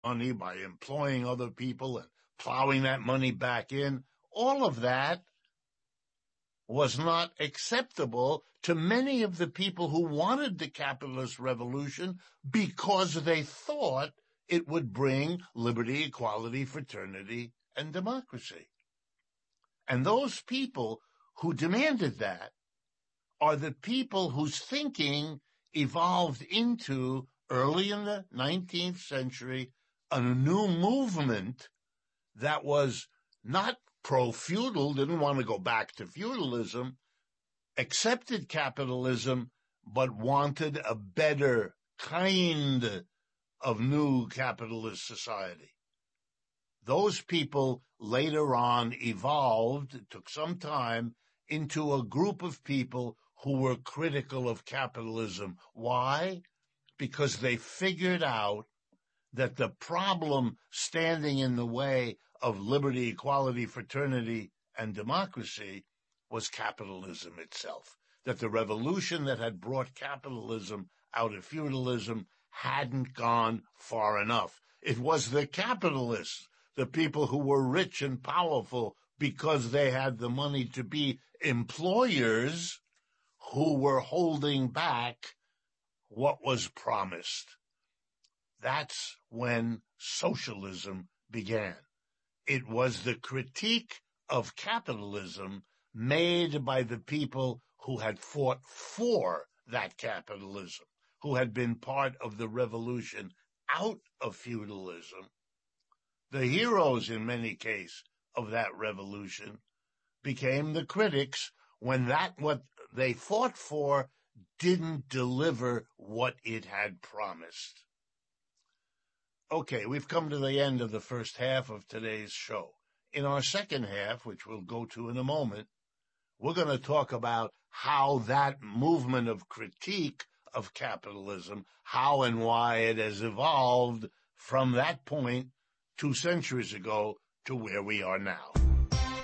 money by employing other people and plowing that money back in. All of that was not acceptable to many of the people who wanted the capitalist revolution because they thought it would bring liberty, equality, fraternity, and democracy. And those people who demanded that are the people whose thinking evolved into, early in the 19th century, a new movement that was not pro-feudal, didn't want to go back to feudalism, accepted capitalism, but wanted a better kind of new capitalist society. Those people later on evolved, it took some time, into a group of people who were critical of capitalism. Why? Because they figured out that the problem standing in the way of liberty, equality, fraternity, and democracy was capitalism itself. That the revolution that had brought capitalism out of feudalism hadn't gone far enough. It was the capitalists, the people who were rich and powerful because they had the money to be employers, who were holding back what was promised. That's when socialism began. It was the critique of capitalism made by the people who had fought for that capitalism, who had been part of the revolution out of feudalism. The heroes, in many cases, of that revolution became the critics when what they fought for didn't deliver what it had promised. Okay, we've come to the end of the first half of today's show. In our second half, which we'll go to in a moment, we're going to talk about how that movement of critique of capitalism, how and why it has evolved from that point 2 centuries ago to where we are now.